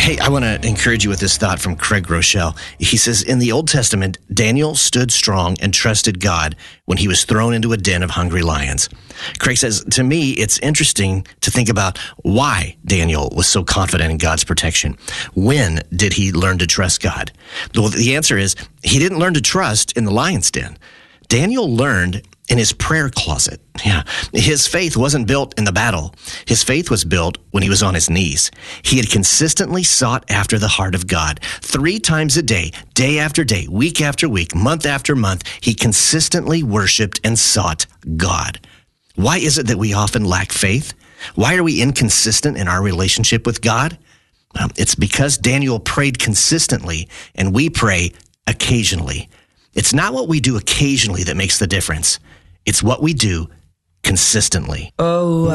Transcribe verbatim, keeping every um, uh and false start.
Hey, I want to encourage you with this thought from Craig Rochelle. He says, in the Old Testament, Daniel stood strong and trusted God when he was thrown into a den of hungry lions. Craig says, to me, it's interesting to think about why Daniel was so confident in God's protection. When did he learn to trust God? Well, the answer is he didn't learn to trust in the lion's den. Daniel learned in his prayer closet. Yeah. His faith wasn't built in the battle. His faith was built when he was on his knees. He had consistently sought after the heart of God. Three times a day, day after day, week after week, month after month, he consistently worshiped and sought God. Why is it that we often lack faith? Why are we inconsistent in our relationship with God? Well, it's because Daniel prayed consistently and we pray occasionally. It's not what we do occasionally that makes the difference. It's what we do consistently. Oh,